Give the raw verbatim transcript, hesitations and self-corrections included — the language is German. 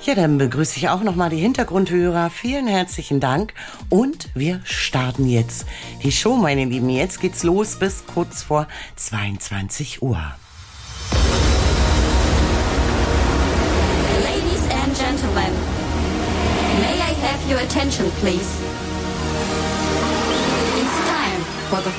Ja, dann begrüße ich auch nochmal die Hintergrundhörer. Vielen herzlichen Dank. Und wir starten jetzt die Show, meine Lieben. Jetzt geht's los bis kurz vor zweiundzwanzig Uhr. Ladies and gentlemen, may I have your attention, please? It's time for the